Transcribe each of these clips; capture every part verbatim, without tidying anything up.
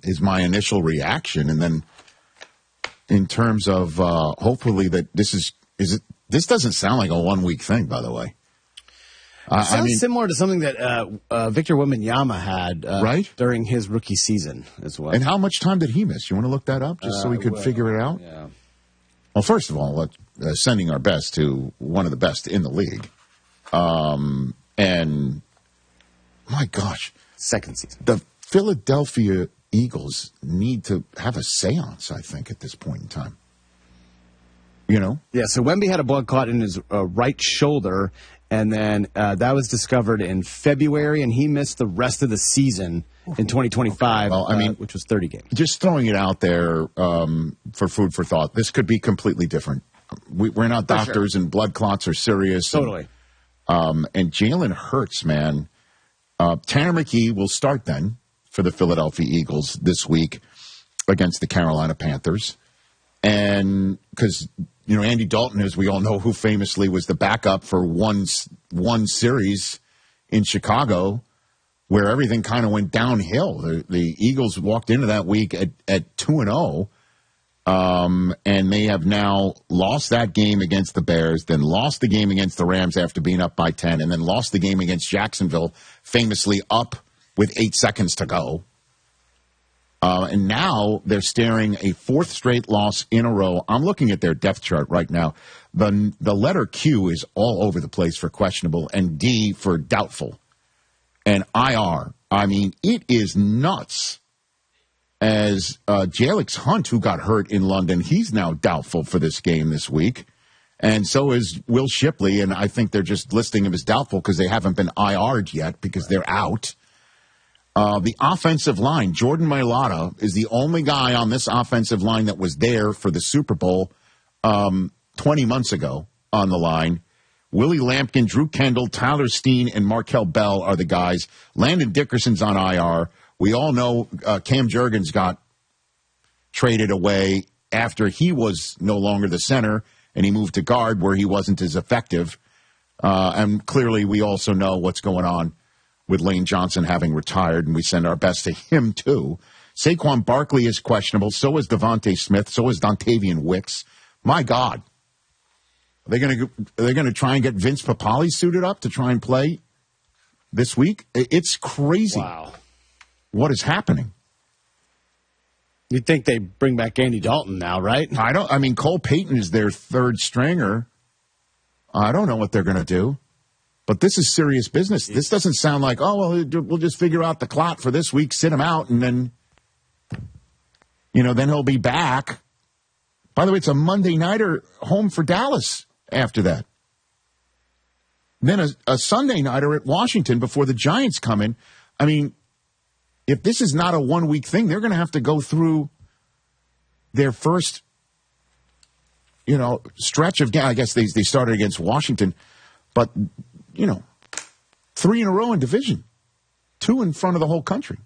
is my initial reaction. And then in terms of uh, hopefully that this is, is it, this doesn't sound like a one-week thing, by the way. Uh, it sounds I mean, similar to something that uh, uh, Victor Wembanyama had uh, right? during his rookie season as well. And how much time did he miss? You want to look that up just uh, so we could well, figure it out? Yeah. Well, first of all, uh, sending our best to one of the best in the league. Um, and, my gosh. Second season. The Philadelphia Eagles need to have a seance, I think, at this point in time. You know? Yeah, so Wemby had a blood clot in his uh, right shoulder, and then uh, that was discovered in February, and he missed the rest of the season in twenty twenty-five, well, I mean, uh, which was thirty games. Just throwing it out there um, for food for thought. This could be completely different. We, we're not for doctors, sure. And blood clots are serious. Totally. And, um, and Jalen Hurts, man. Uh, Tanner McKee will start then for the Philadelphia Eagles this week against the Carolina Panthers. And because, you know, Andy Dalton, as we all know, who famously was the backup for one, one series in Chicago, where everything kind of went downhill. The, the Eagles walked into that week at, at two and oh, um, and they have now lost that game against the Bears, then lost the game against the Rams after being up by ten, and then lost the game against Jacksonville, famously up with eight seconds to go. Uh, and now they're staring a fourth straight loss in a row. I'm looking at their depth chart right now. The, the letter Q is all over the place for questionable, and D for doubtful. And I R, I mean, it is nuts. As uh, Jalix Hunt, who got hurt in London, he's now doubtful for this game this week. And so is Will Shipley, and I think they're just listing him as doubtful because they haven't been I R'd yet because they're out. Uh, the offensive line, Jordan Mailata is the only guy on this offensive line that was there for the Super Bowl um, twenty months ago on the line. Willie Lampkin, Drew Kendall, Tyler Steen, and Markel Bell are the guys. Landon Dickerson's on I R. We all know uh, Cam Jurgens got traded away after he was no longer the center, and he moved to guard where he wasn't as effective. Uh, and clearly we also know what's going on with Lane Johnson having retired, and we send our best to him, too. Saquon Barkley is questionable. So is Devontae Smith. So is Dontavian Wicks. My God. Are they going to are they going to try and get Vince Papale suited up to try and play this week? It's crazy. Wow. What is happening? You'd think they bring back Andy Dalton now, right? I don't. I mean, Cole Payton is their third stringer. I don't know what they're going to do. But this is serious business. This doesn't sound like, oh, well, we'll just figure out the clot for this week, sit him out, and then, you know, then he'll be back. By the way, it's a Monday nighter home for Dallas after that. Then a, a Sunday nighter at Washington before the Giants come in. I mean, if this is not a one-week thing, they're going to have to go through their first, you know, stretch of game. I guess they, they started against Washington, but, you know, three in a row in division, two in front of the whole country.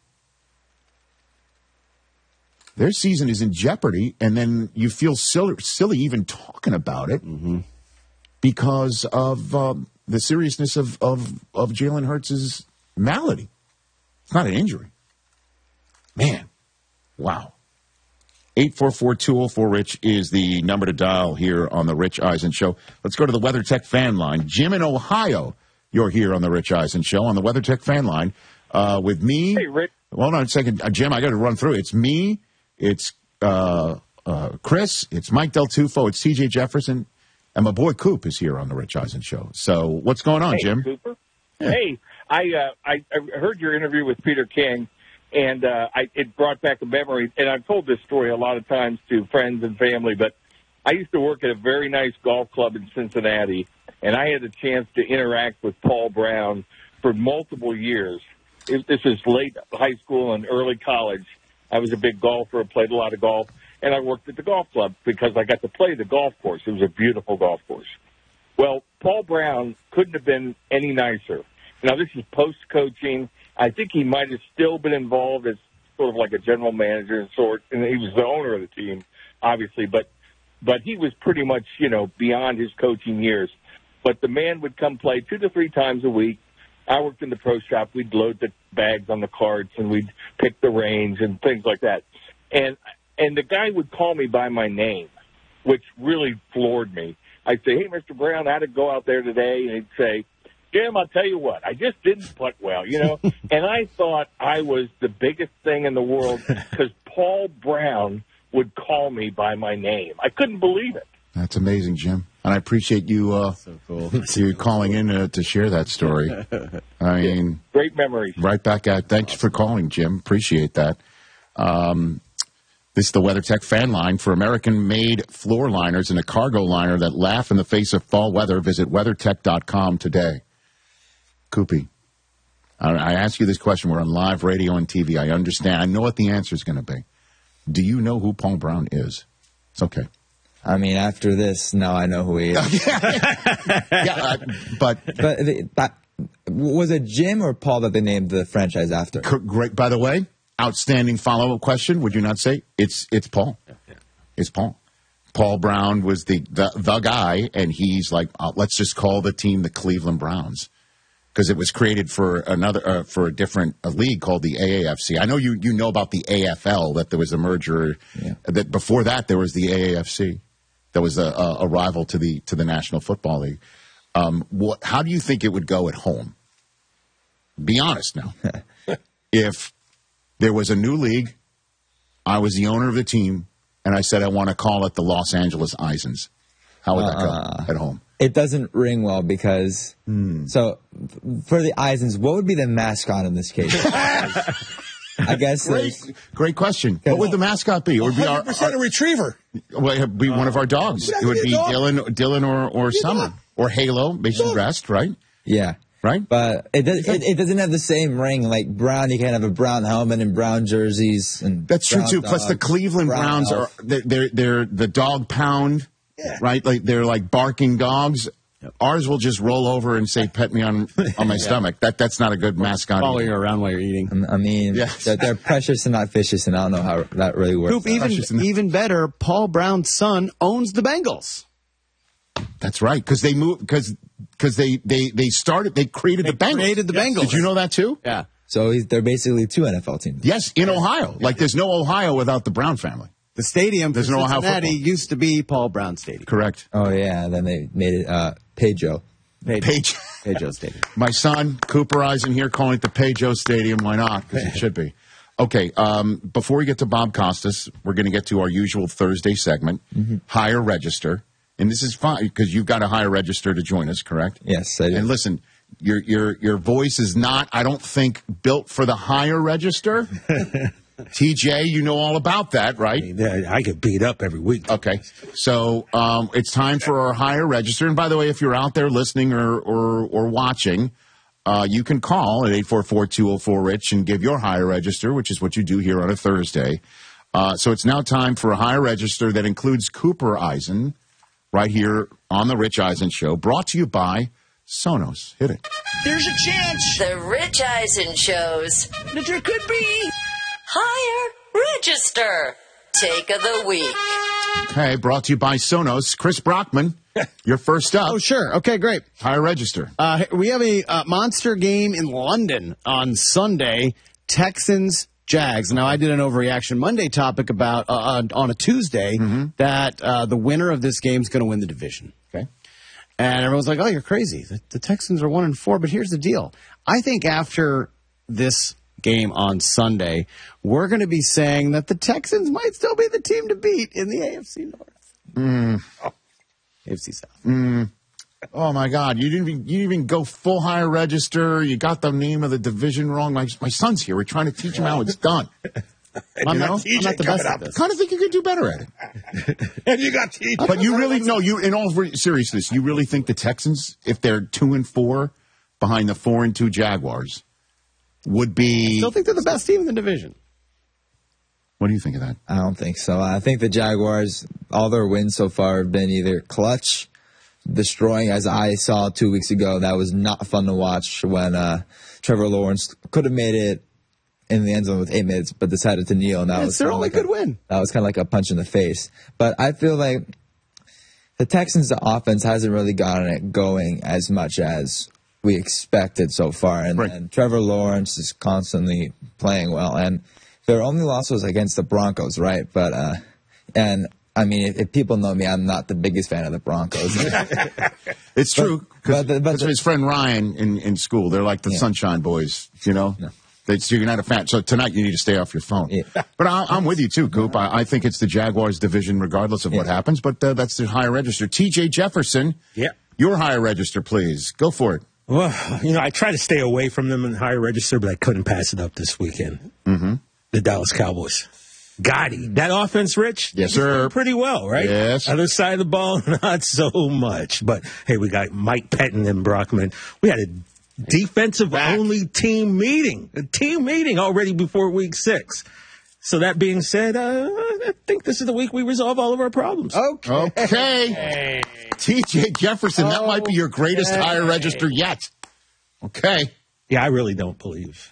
Their season is in jeopardy, and then you feel silly, silly even talking about it mm-hmm. because of uh, the seriousness of, of, of Jalen Hurts' malady. It's not an injury. Man, wow. eight four four, two oh four, RICH is the number to dial here on the Rich Eisen Show. Let's go to the WeatherTech fan line. Jim in Ohio, you're here on the Rich Eisen Show on the WeatherTech fan line uh, with me. Hey, Rick. Hold on a second. Uh, Jim, I got to run through. It's me, it's uh, uh, Chris, it's Mike Del Tufo, it's T J Jefferson, and my boy Coop is here on the Rich Eisen Show. So what's going on, hey, Jim? Cooper. Yeah. Hey, I, uh, I I heard your interview with Peter King. And uh, I, it brought back a memory, and I've told this story a lot of times to friends and family, but I used to work at a very nice golf club in Cincinnati, and I had a chance to interact with Paul Brown for multiple years. It, this is late high school and early college. I was a big golfer, played a lot of golf, and I worked at the golf club because I got to play the golf course. It was a beautiful golf course. Well, Paul Brown couldn't have been any nicer. Now, this is post-coaching. I think he might have still been involved as sort of like a general manager and sort, and he was the owner of the team, obviously, but but he was pretty much, you know, beyond his coaching years. But the man would come play two to three times a week, I worked in the pro shop. We'd load the bags on the carts, and we'd pick the range and things like that. And and the guy would call me by my name, which really floored me. I'd say, hey, Mister Brown, how'd it go out there today? And he'd say, Jim, I'll tell you what, I just didn't putt well, you know. And I thought I was the biggest thing in the world because Paul Brown would call me by my name. I couldn't believe it. That's amazing, Jim. And I appreciate you uh, So cool. you calling in uh, to share that story. I mean, Great memories. right back at. Thanks for calling, Jim. Appreciate that. Um, this is the WeatherTech fan line for American-made floor liners and a cargo liner that laugh in the face of fall weather. Visit WeatherTech dot com today. Koopy, I, I ask you this question. We're on live radio and T V. I understand. I know what the answer is going to be. Do you know who Paul Brown is? It's okay. I mean, after this, now I know who he is. yeah, uh, but But the, that, was it Jim or Paul that they named the franchise after? c- great. By the way, outstanding follow-up question. Would you not say it's it's Paul? It's Paul. Paul Brown was the the, the guy, and he's like, uh, let's just call the team the Cleveland Browns because it was created for another uh, for a different uh, league called the A A F C. I know you you know about the A F L, that there was a merger. Yeah. That before that there was the A A F C. That was a, a, a rival to the to the National Football League. Um, what, how do you think it would go at home? Be honest now. If there was a new league, I was the owner of the team, and I said I want to call it the Los Angeles Isons, how would that Uh, go at home? It doesn't ring well because, so f- for the Isons, what would be the mascot in this case? I guess Great, there's- great question. What would the mascot be? It would be our, one hundred percent a retriever. well, it would be one of our dogs. That It would could be be a dog. Dylan, Dylan, or or Summer, dog. or Halo, Mason Rest, right? yeah. Right. But it, does, it, it doesn't have the same ring. Like Brown, you can't have a brown helmet and brown jerseys. And That's true brown too. Plus, the dogs, Cleveland brown Browns are elf. they're they're, they're the dog pound, Yeah. right? Like they're like barking dogs. Ours will just roll over and say, "Pet me on on my stomach." That that's not a good mascot. Follow either. you around while you're eating. I mean, Yes. they're, they're precious and not vicious, and I don't know how that really works. Coop, even, Precious enough. even better, Paul Brown's son owns the Bengals. That's right, because they moved because because they, they they started they created They the Bengals. created the Bengals. Did you know that too? Yeah. So he's, they're basically two N F L teams. Yes, in Ohio. Like there's no Ohio without the Brown family. The stadium for There's no Ohio Cincinnati football. used to be Paul Brown Stadium. Correct. Oh yeah, and then they made it uh, Pedro. Page, Page. Pedro Stadium. My son, Cooper Eisen here, calling it the Peugeot Stadium. Why not? Because it should be. Okay, um, before we get to Bob Costas, we're going to get to our usual Thursday segment, Higher Register. And this is fine because you've got a higher register to join us, correct? Yes, I do. And listen, your your your voice is not, I don't think, built for the higher register. T J, you know all about that, right? Yeah, I get beat up every week. Okay, so um, it's time for our higher register. And by the way, if you're out there listening or or, or watching, uh, you can call at eight four four, two oh four, RICH and give your higher register, which is what you do here on a Thursday. Uh, so it's now time for a higher register that includes Cooper Eisen right here on the Rich Eisen Show, brought to you by Sonos. Hit it. There's a chance The Rich Eisen shows that there could be. Higher Register Take of the Week. Okay, brought to you by Sonos. Chris Brockman, you're first up. Oh, sure. Okay, great. Higher register. Uh, we have a uh, monster game in London on Sunday. Texans, Jags. Now, I did an Overreaction Monday topic about uh, on, on a Tuesday that uh, the winner of this game is going to win the division. Okay. And everyone's like, "Oh, you're crazy. The, the Texans are one and four." But here's the deal: I think after this game on Sunday, we're going to be saying that the Texans might still be the team to beat in the A F C North. Mm. Oh, A F C South. Mm. Oh my God! You didn't even you didn't even go full higher register. You got the name of the division wrong. My my son's here. We're trying to teach him how it's done. I'm, You not, know? I'm not the best at this. Kind of think you could do better at it. And you got T J. But you really no. You in all re- seriousness, you really think the Texans, if they're two and four behind the four and two Jaguars, would be? Still think they're the best team in the division. What do you think of that? I don't think so. I think the Jaguars, all their wins so far have been either clutch, destroying, as I saw two weeks ago. That was not fun to watch when uh, Trevor Lawrence could have made it in the end zone with eight minutes, but decided to kneel. And that It's was their kinda only like a- good win. That was kind of like a punch in the face. But I feel like the Texans' offense hasn't really gotten it going as much as we expected so far. And, Right. and Trevor Lawrence is constantly playing well. And their only loss was against the Broncos, right? But uh, and I mean, if, if people know me, I'm not the biggest fan of the Broncos. It's true. but the- but Because the- his friend Ryan in, in school, they're like the Yeah. Sunshine Boys, you know? They, so you're not a fan. So tonight you need to stay off your phone. Yeah. But I, I'm with you too, Coop. I, I think it's the Jaguars division regardless of what Yeah. happens, but uh, that's the higher register. T J Jefferson, Yeah. your higher register, please. Go for it. Well, you know, I try to stay away from them in higher register, but I couldn't pass it up this weekend. Mm-hmm. The Dallas Cowboys. Gotti. That offense, Rich? Yes, he's sir. doing pretty well, right? Yes. Other side of the ball, not so much. But, hey, we got Mike Pettin and Brockman. We had a defensive-only team meeting. A team meeting already before week six. So that being said, uh, I think this is the week we resolve all of our problems. Okay. Okay. T J Jefferson, that might be your greatest higher register yet. Okay. Yeah, I really don't believe.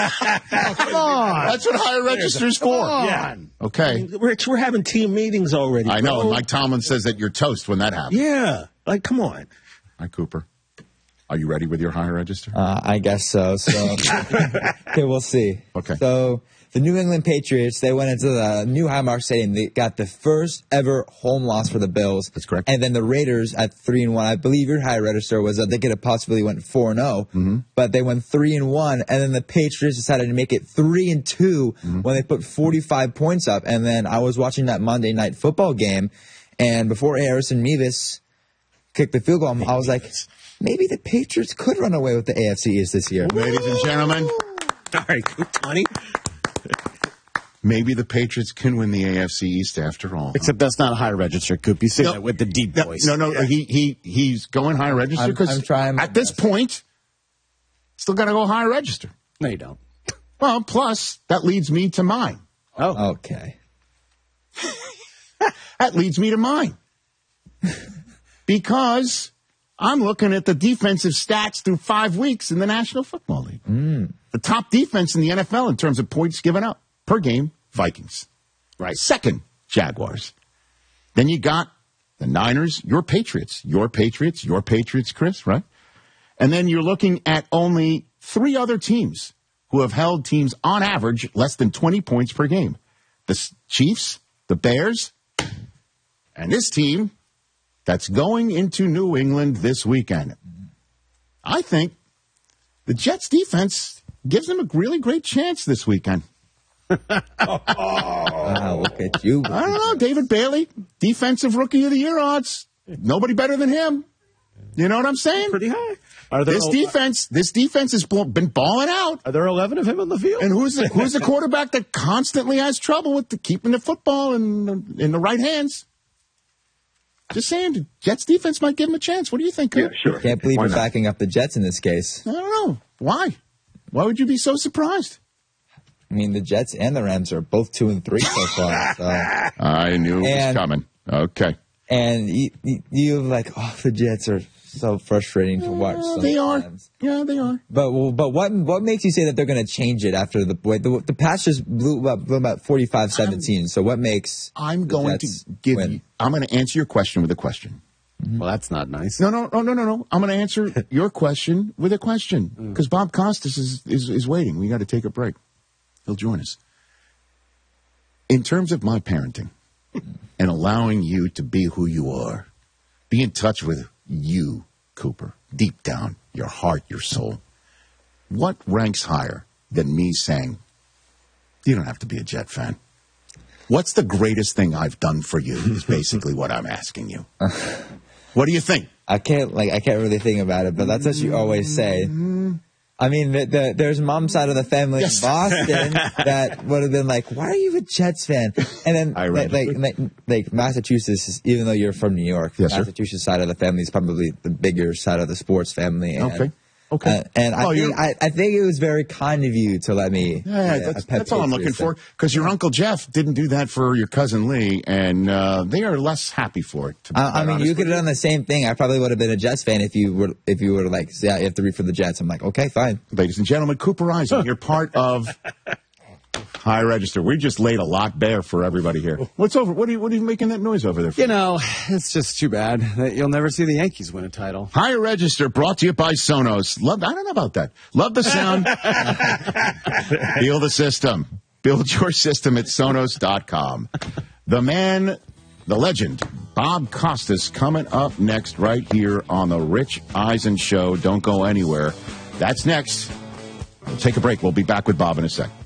Come on. That's what higher register's for. Yeah. Okay. Rich, we're having team meetings already. I know. bro. And Mike Tomlin says that you're toast when that happens. Yeah. Like, come on. Hi, Cooper. Are you ready with your higher register? Uh, I guess so. So, okay, we'll see. Okay. So, the New England Patriots, they went into the new Highmark Stadium. They got the first ever home loss for the Bills. That's correct. And then the Raiders at three and one. I believe your high register was that they could have possibly went four and zero, Mm-hmm. but they went three and one. And then the Patriots decided to make it three and two Mm-hmm. when they put forty-five points up. And then I was watching that Monday Night Football game, and before Harrison Mevis kicked the field goal, I was like, maybe the Patriots could run away with the A F C East this year. Ladies and gentlemen, All right, twenty. maybe the Patriots can win the A F C East after all. Except that's not a high register, Coop. You say No. that with the deep No, voice. no, no. He he he's going higher register I'm- because I'm trying my at this best. point, still got to go higher register. No, you don't. Well, plus that leads me to mine. Oh. Okay. That leads me to mine because I'm looking at the defensive stats through five weeks in the National Football League. Mm. The top defense in the N F L in terms of points given up per game, Vikings. Right. Second, Jaguars. Then you got the Niners, your Patriots, your Patriots, your Patriots, Chris, right? And then you're looking at only three other teams who have held teams on average less than twenty points per game. The S- Chiefs, the Bears, and this team that's going into New England this weekend. I think the Jets defense gives them a really great chance this weekend. Wow, look at you. I don't know. David Bailey, defensive rookie of the year odds. Nobody better than him. You know what I'm saying? Pretty high. Are there This defense, this defense has bl- been balling out. Are there eleven of him on the field? And who's the, who's the quarterback that constantly has trouble with the, keeping the football in the, in the right hands? Just saying, the Jets defense might give him a chance. What do you think? Yeah, Coop? sure. Can't believe Why you're not? backing up the Jets in this case. I don't know. Why? Why would you be so surprised? I mean, the Jets and the Rams are both two and three so far. So. I knew it was And- coming. Okay. And you, you, you're like, oh, the Jets are so frustrating to watch. They are. sometimes. Yeah, they are. But but what what makes you say that they're going to change it after the wait, the the Pats just blew up blew about forty-five seventeen. So what makes I'm the going Jets to give win? you, I'm going to answer your question with a question. Well, that's not nice. No, no, no, no, no, no. I'm going to answer your question with a question because Bob Costas is, is, is waiting. We got to take a break. He'll join us. In terms of my parenting and allowing you to be who you are, be in touch with you, Cooper, deep down, your heart, your soul. What ranks higher than me saying, you don't have to be a Jet fan? What's the greatest thing I've done for you is basically what I'm asking you. What do you think? I can't like I can't really think about it, but that's what you always say. I mean, the, the, there's mom's side of the family Yes. in Boston that would have been like, "Why are you a Jets fan?" And then I like, read like, like like Massachusetts, is, even though you're from New York, Yes, sir. Massachusetts side of the family is probably the bigger side of the sports family. And, Okay. Okay. uh, and I Oh, think you're- I, I think it was very kind of you to let me. Yeah, uh, that's, pet that's all I'm looking Patriots fan. for. Because your Uncle Jeff didn't do that for your cousin Lee, and uh, they are less happy for it. To be I, I quite mean, honest you could with have done the same thing. I probably would have been a Jets fan if you were if you were like, yeah, you have to root for the Jets. I'm like, okay, fine. Ladies and gentlemen, Cooper Eisen, you're part of High register. We just laid a lot bare for everybody here. What's over? What are you, what are you making that noise over there for? You know, it's just too bad that you'll never see the Yankees win a title. Higher Register brought to you by Sonos. Love, I don't know about that. Love the sound. Feel the system. Build your system at Sonos dot com. The man, the legend, Bob Costas, coming up next right here on the Rich Eisen Show. Don't go anywhere. That's next. We'll take a break. We'll be back with Bob in a sec.